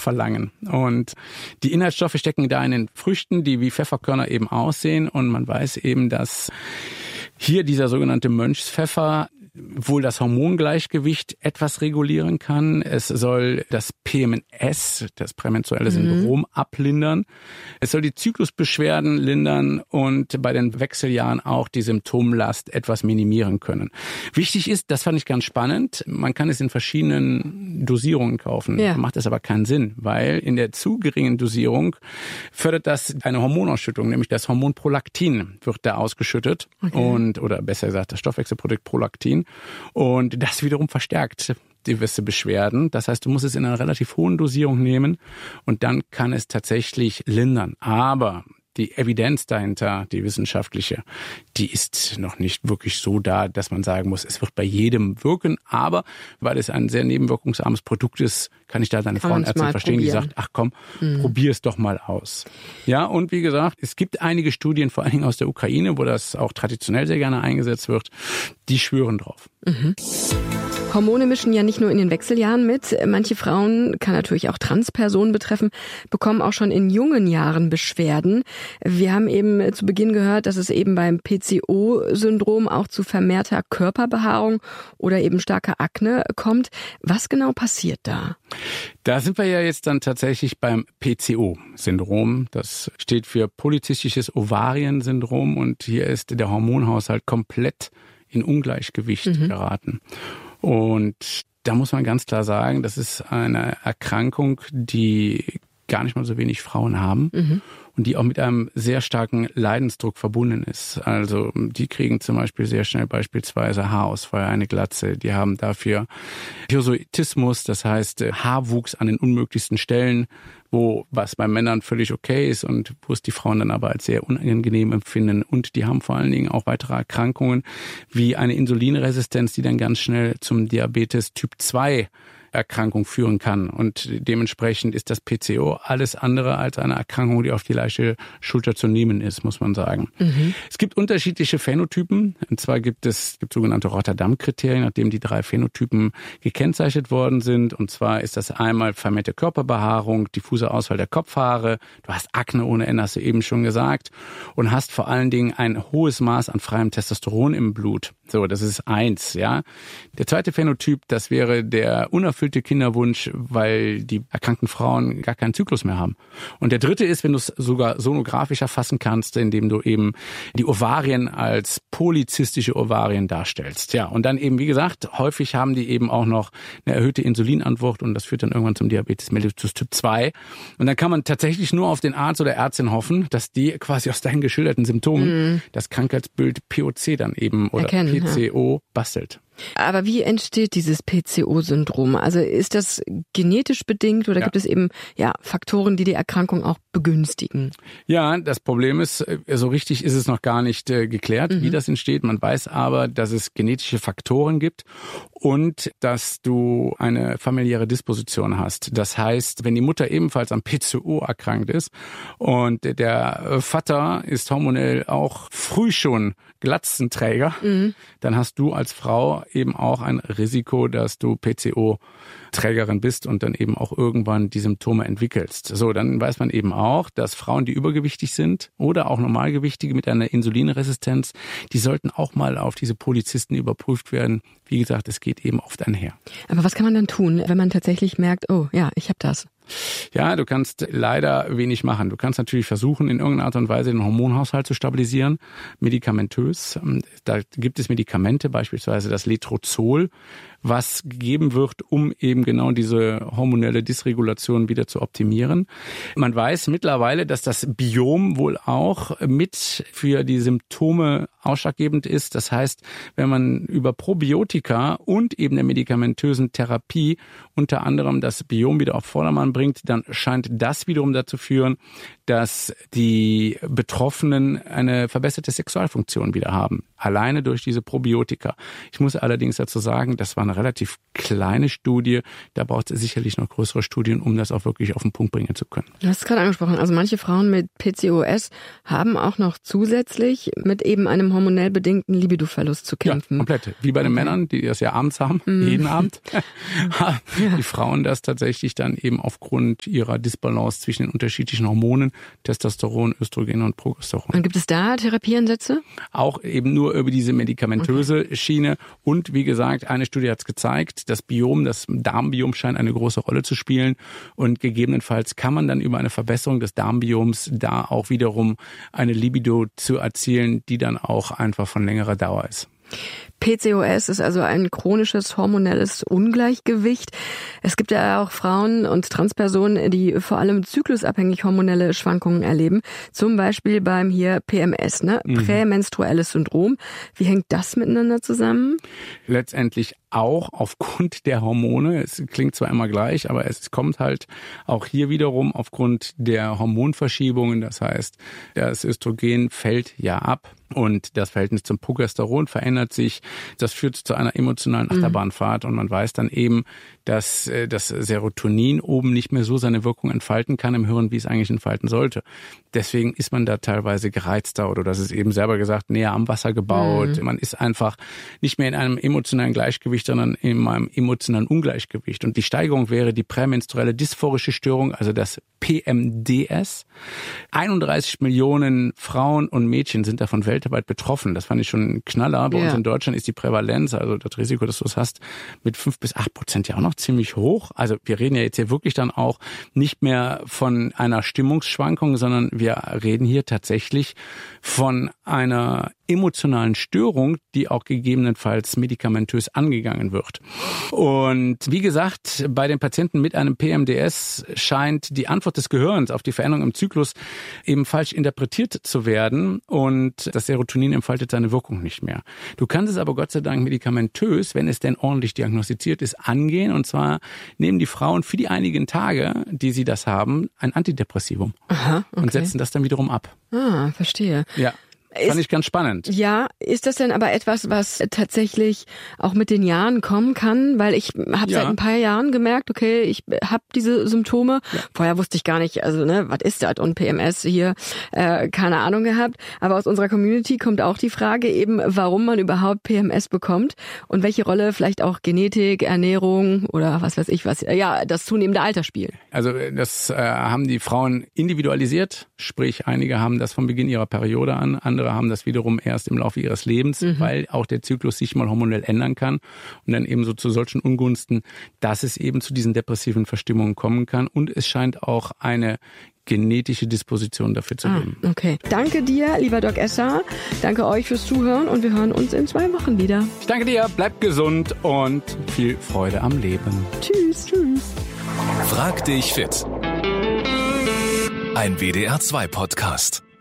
verlangen. Und die Inhaltsstoffe stecken da in den Früchten, die wie Pfefferkörner eben aussehen. Und man weiß eben, dass hier dieser sogenannte Mönchspfeffer wohl das Hormongleichgewicht etwas regulieren kann. Es soll das PMS, das prämenstruelle Syndrom, ablindern. Es soll die Zyklusbeschwerden lindern und bei den Wechseljahren auch die Symptomlast etwas minimieren können. Wichtig ist, das fand ich ganz spannend, man kann es in verschiedenen Dosierungen kaufen. Ja. Macht das aber keinen Sinn, weil in der zu geringen Dosierung fördert das eine Hormonausschüttung, nämlich das Hormon Prolaktin wird da ausgeschüttet oder besser gesagt das Stoffwechselprodukt Prolaktin. Und das wiederum verstärkt gewisse Beschwerden. Das heißt, du musst es in einer relativ hohen Dosierung nehmen und dann kann es tatsächlich lindern. Aber die Evidenz dahinter, die wissenschaftliche, die ist noch nicht wirklich so da, dass man sagen muss, es wird bei jedem wirken. Aber weil es ein sehr nebenwirkungsarmes Produkt ist, kann ich da deine Frauenärztin verstehen, die sagt, ach komm, probier es doch mal aus. Ja, und wie gesagt, es gibt einige Studien, vor allen Dingen aus der Ukraine, wo das auch traditionell sehr gerne eingesetzt wird, die schwören drauf. Hormone mischen ja nicht nur in den Wechseljahren mit. Manche Frauen, kann natürlich auch Transpersonen betreffen, bekommen auch schon in jungen Jahren Beschwerden. Wir haben eben zu Beginn gehört, dass es eben beim PCO-Syndrom auch zu vermehrter Körperbehaarung oder eben starker Akne kommt. Was genau passiert da? Da sind wir ja jetzt dann tatsächlich beim PCO-Syndrom. Das steht für polyzystisches Ovariensyndrom und hier ist der Hormonhaushalt komplett in Ungleichgewicht geraten. Und da muss man ganz klar sagen, das ist eine Erkrankung, die gar nicht mal so wenig Frauen haben und die auch mit einem sehr starken Leidensdruck verbunden ist. Also die kriegen zum Beispiel sehr schnell beispielsweise Haarausfall, eine Glatze. Die haben dafür Hirsutismus, das heißt Haarwuchs an den unmöglichsten Stellen, was bei Männern völlig okay ist und wo es die Frauen dann aber als sehr unangenehm empfinden. Und die haben vor allen Dingen auch weitere Erkrankungen wie eine Insulinresistenz, die dann ganz schnell zum Diabetes Typ 2 Erkrankung führen kann. Und dementsprechend ist das PCO alles andere als eine Erkrankung, die auf die leichte Schulter zu nehmen ist, muss man sagen. Es gibt unterschiedliche Phänotypen. Und zwar gibt es sogenannte Rotterdam-Kriterien, nachdem die 3 Phänotypen gekennzeichnet worden sind. Und zwar ist das einmal vermehrte Körperbehaarung, diffuser Ausfall der Kopfhaare. Du hast Akne ohne Ende, hast du eben schon gesagt. Und hast vor allen Dingen ein hohes Maß an freiem Testosteron im Blut. So, das ist 1, ja. Der zweite Phänotyp, das wäre der unerfüllte Kinderwunsch, weil die erkrankten Frauen gar keinen Zyklus mehr haben. Und der dritte ist, wenn du es sogar sonografisch erfassen kannst, indem du eben die Ovarien als polyzystische Ovarien darstellst. Ja, und dann eben, wie gesagt, häufig haben die eben auch noch eine erhöhte Insulinantwort und das führt dann irgendwann zum Diabetes mellitus Typ 2. Und dann kann man tatsächlich nur auf den Arzt oder Ärztin hoffen, dass die quasi aus deinen geschilderten Symptomen das Krankheitsbild POC dann eben oder PCO bastelt. Aber wie entsteht dieses PCO-Syndrom? Also ist das genetisch bedingt oder gibt es eben Faktoren, die die Erkrankung auch begünstigen? Ja, das Problem ist, so richtig ist es noch gar nicht geklärt, wie das entsteht. Man weiß aber, dass es genetische Faktoren gibt und dass du eine familiäre Disposition hast. Das heißt, wenn die Mutter ebenfalls am PCO erkrankt ist und der Vater ist hormonell auch früh schon Glatzenträger, dann hast du als Frau eben auch ein Risiko, dass du PCO-Trägerin bist und dann eben auch irgendwann die Symptome entwickelst. So, dann weiß man eben auch, dass Frauen, die übergewichtig sind oder auch Normalgewichtige mit einer Insulinresistenz, die sollten auch mal auf diese Polyzysten überprüft werden. Wie gesagt, es geht eben oft einher. Aber was kann man dann tun, wenn man tatsächlich merkt, oh ja, ich habe das? Ja, du kannst leider wenig machen. Du kannst natürlich versuchen, in irgendeiner Art und Weise den Hormonhaushalt zu stabilisieren, medikamentös. Da gibt es Medikamente, beispielsweise das Letrozol, was gegeben wird, um eben genau diese hormonelle Dysregulation wieder zu optimieren. Man weiß mittlerweile, dass das Biom wohl auch mit für die Symptome ausschlaggebend ist. Das heißt, wenn man über Probiotika und eben der medikamentösen Therapie unter anderem das Biom wieder auf Vordermann bringt, dann scheint das wiederum dazu führen, dass die Betroffenen eine verbesserte Sexualfunktion wieder haben. Alleine durch diese Probiotika. Ich muss allerdings dazu sagen, das war eine relativ kleine Studie. Da braucht es sicherlich noch größere Studien, um das auch wirklich auf den Punkt bringen zu können. Du hast es gerade angesprochen. Also manche Frauen mit PCOS haben auch noch zusätzlich mit eben einem hormonell bedingten Libidoverlust zu kämpfen. Ja, komplett. Wie bei den Männern, die das ja abends haben, jeden Abend, haben die Frauen das tatsächlich dann eben aufgrund ihrer Disbalance zwischen den unterschiedlichen Hormonen, Testosteron, Östrogen und Progesteron. Und gibt es da Therapieansätze? Auch eben nur über diese medikamentöse Schiene. Und wie gesagt, eine Studie hat es gezeigt, das Darmbiom scheint eine große Rolle zu spielen. Und gegebenenfalls kann man dann über eine Verbesserung des Darmbioms da auch wiederum eine Libido zu erzielen, die dann auch einfach von längerer Dauer ist. PCOS ist also ein chronisches hormonelles Ungleichgewicht. Es gibt ja auch Frauen und Transpersonen, die vor allem zyklusabhängig hormonelle Schwankungen erleben. Zum Beispiel beim hier PMS, prämenstruelles Syndrom. Wie hängt das miteinander zusammen? Letztendlich auch aufgrund der Hormone. Es klingt zwar immer gleich, aber es kommt halt auch hier wiederum aufgrund der Hormonverschiebungen. Das heißt, das Östrogen fällt ja ab und das Verhältnis zum Progesteron verändert sich. Das führt zu einer emotionalen Achterbahnfahrt und man weiß dann eben, dass das Serotonin oben nicht mehr so seine Wirkung entfalten kann im Hirn, wie es eigentlich entfalten sollte. Deswegen ist man da teilweise gereizter oder das ist eben selber gesagt, näher am Wasser gebaut. Man ist einfach nicht mehr in einem emotionalen Gleichgewicht, sondern in einem emotionalen Ungleichgewicht. Und die Steigerung wäre die prämenstruelle dysphorische Störung, also das PMDS. 31 Millionen Frauen und Mädchen sind davon weltweit betroffen. Das fand ich schon ein Knaller. Bei uns in Deutschland ist die Prävalenz, also das Risiko, dass du es hast, mit 5-8% ja auch noch ziemlich hoch. Also wir reden ja jetzt hier wirklich dann auch nicht mehr von einer Stimmungsschwankung, sondern wir reden hier tatsächlich von einer emotionalen Störung, die auch gegebenenfalls medikamentös angegangen wird. Und wie gesagt, bei den Patienten mit einem PMDS scheint die Antwort des Gehirns auf die Veränderung im Zyklus eben falsch interpretiert zu werden und das Serotonin entfaltet seine Wirkung nicht mehr. Du kannst es aber Gott sei Dank medikamentös, wenn es denn ordentlich diagnostiziert ist, angehen. Und zwar nehmen die Frauen für die einigen Tage, die sie das haben, ein Antidepressivum und setzen das dann wiederum ab. Ah, verstehe. Ja. Fand ich ganz spannend. Ja, ist das denn aber etwas, was tatsächlich auch mit den Jahren kommen kann? Weil ich habe seit ein paar Jahren gemerkt, okay, ich habe diese Symptome. Ja. Vorher wusste ich gar nicht, also was ist das? Und PMS hier, keine Ahnung gehabt. Aber aus unserer Community kommt auch die Frage eben, warum man überhaupt PMS bekommt und welche Rolle vielleicht auch Genetik, Ernährung oder was weiß ich was, das zunehmende Alter spielt. Also das haben die Frauen individualisiert, sprich einige haben das vom Beginn ihrer Periode an, andere haben das wiederum erst im Laufe ihres Lebens, weil auch der Zyklus sich mal hormonell ändern kann und dann eben so zu solchen Ungunsten, dass es eben zu diesen depressiven Verstimmungen kommen kann und es scheint auch eine genetische Disposition dafür zu geben. Okay. Danke dir, lieber Doc Esser. Danke euch fürs Zuhören und wir hören uns in 2 Wochen wieder. Ich danke dir, bleib gesund und viel Freude am Leben. Tschüss. Frag dich fit. Ein WDR 2 Podcast.